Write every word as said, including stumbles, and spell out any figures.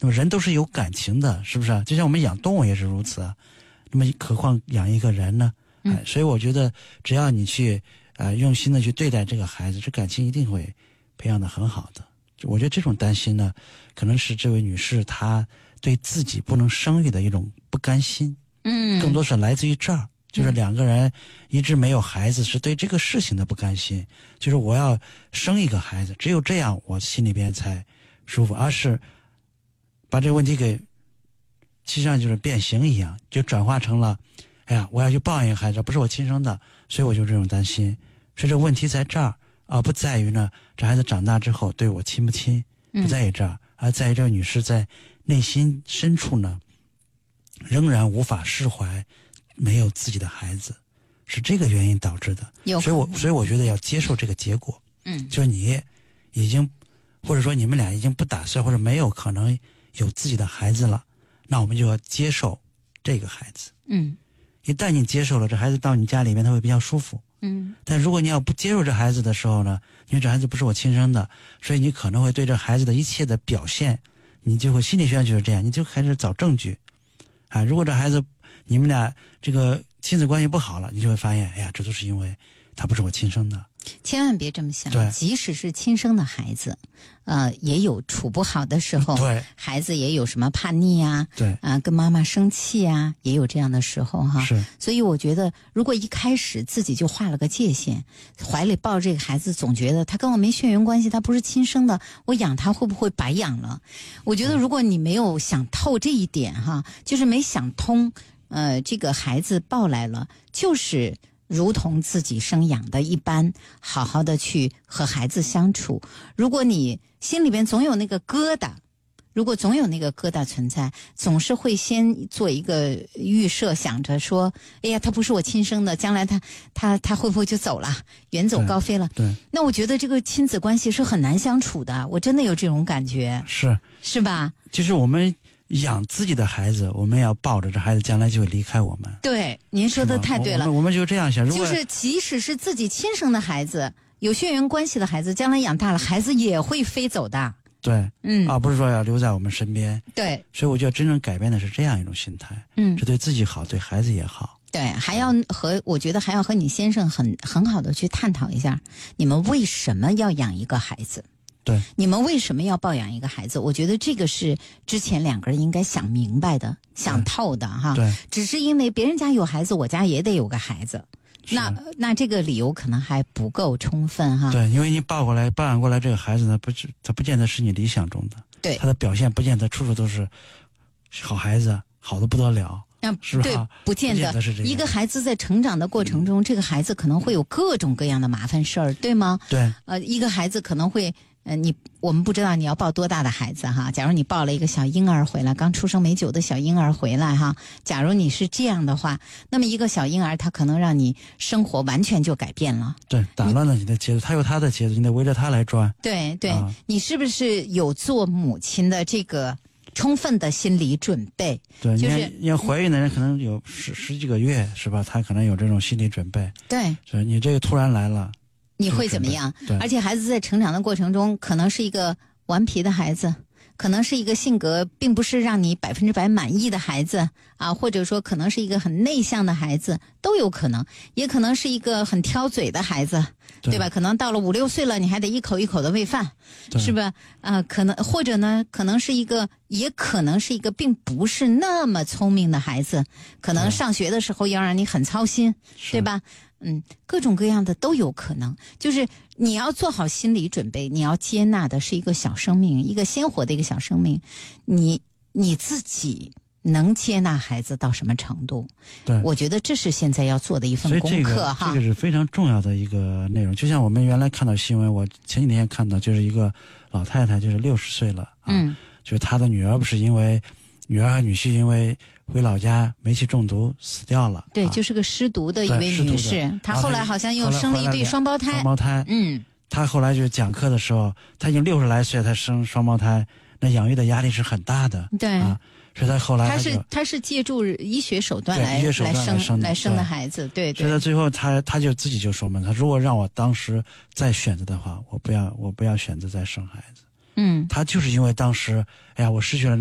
那么人都是有感情的，是不是？就像我们养动物也是如此啊。那么何况养一个人呢？哎、嗯，所以我觉得只要你去呃用心的去对待这个孩子，这感情一定会培养得很好的。我觉得这种担心呢，可能是这位女士她对自己不能生育的一种不甘心， 嗯， 更多是来自于这儿，就是两个人一直没有孩子，是对这个事情的不甘心，就是我要生一个孩子，只有这样我心里边才舒服，而是把这个问题给实际上就是变形一样，就转化成了，哎呀，我要去抱养一个孩子，不是我亲生的，所以我就这种担心，所以这个问题在这儿。而不在于呢，这孩子长大之后对我亲不亲，不在于这儿，而在于这个女士在内心深处呢，仍然无法释怀没有自己的孩子，是这个原因导致的。所以我所以我觉得要接受这个结果， 嗯， 就是你已经或者说你们俩已经不打算或者没有可能有自己的孩子了，那我们就要接受这个孩子。 嗯， 一旦你接受了，这孩子到你家里面他会比较舒服。 嗯， 但如果你要不接受这孩子的时候呢，因为这孩子不是我亲生的，所以你可能会对这孩子的一切的表现，你就会心理学上就是这样，你就开始找证据啊。如果这孩子你们俩这个亲子关系不好了，你就会发现，哎呀，这都是因为他不是我亲生的。 千万别这么想，即使是亲生的孩子，呃，也有处不好的时候， 对， 孩子也有什么叛逆啊， 对， 啊、呃，跟妈妈生气啊，也有这样的时候哈。 是， 所以我觉得，如果一开始自己就画了个界限，怀里抱这个孩子，总觉得他跟我没血缘关系，他不是亲生的，我养他会不会白养了？我觉得，如果你没有想透这一点哈，就是没想通，呃，这个孩子抱来了，就是如同自己生养的一般，好好的去和孩子相处。如果你心里边总有那个疙瘩，如果总有那个疙瘩存在，总是会先做一个预设，想着说，哎呀，他不是我亲生的，将来他他他会不会就走了，远走高飞了？ 对，对， 那我觉得这个亲子关系是很难相处的，我真的有这种感觉。 是， 是吧？ 其实我们养自己的孩子，我们要抱着这孩子将来就会离开我们。 对，您说的太对了。 我们我们就这样想，如果就是即使是自己亲生的孩子，有血缘关系的孩子，将来养大了，孩子也会飞走的。 对， 嗯， 而不是说要留在我们身边。 对， 所以我觉得真正改变的是这样一种心态， 嗯， 是对自己好，对孩子也好。 对，还要和我觉得还要和你先生很很好的去探讨一下，你们为什么要养一个孩子？ 对， 你们为什么要抱养一个孩子？我觉得这个是之前两个人应该想明白的、想透的哈。 对， 只是因为别人家有孩子，我家也得有个孩子，那那这个理由可能还不够充分哈。 对，因为你抱过来、抱养过来这个孩子呢，不是他不见得是你理想中的， 对， 他的表现不见得处处都是好孩子，好的不得了。 啊， 是吧？ 对，不见得。 不见得是这样。 一个孩子在成长的过程中，嗯、这个孩子可能会有各种各样的麻烦事儿，对吗？ 对。 呃，一个孩子可能会，呃，你我们不知道你要抱多大的孩子哈。假如你抱了一个小婴儿回来，刚出生没久的小婴儿回来哈，假如你是这样的话，那么一个小婴儿他可能让你生活完全就改变了。 对，打乱了你的节奏，他有他的节奏，你得围着他来转。 对对、 啊， 你是不是有做母亲的这个？充分的心理准备， 对， 就是你要怀孕的人可能有十十几个月，是吧？他可能有这种心理准备。 对， 所以你这个突然来了， 你会怎么样？ 对， 而且孩子在成长的过程中，可能是一个顽皮的孩子，可能是一个性格并不是让你百分之百满意的孩子啊，或者说可能是一个很内向的孩子，都有可能，也可能是一个很挑嘴的孩子。对, 对吧？可能到了五六岁了，你还得一口一口的喂饭，是吧？啊、呃，可能或者呢，可能是一个，也可能是一个并不是那么聪明的孩子，可能上学的时候要让你很操心，对吧？嗯，各种各样的都有可能。就是你要做好心理准备，你要接纳的是一个小生命，一个鲜活的一个小生命，你你自己。能接纳孩子到什么程度？ 对， 我觉得这是现在要做的一份功课哈。 这个这个是非常重要的一个内容。就像我们原来看到新闻，我前几天看到，就是一个老太太，就是六十岁了啊， 嗯， 就是她的女儿不是因为女儿和女婿因为回老家煤气中毒死掉了， 对， 啊、 就是个失独的一位女士，她后来好像又生了一对双胞胎， 双胞胎， 嗯， 她后来就讲课的时候，她已经六十来岁，她生双胞胎，那养育的压力是很大的， 对啊。所以他后来他是他是借助医学手段来来生来生的孩子，对对。 所以他最后他他就自己就说嘛，他如果让我当时再选择的话，我不要我不要选择再生孩子。 嗯， 他就是因为当时，哎呀，我失去了。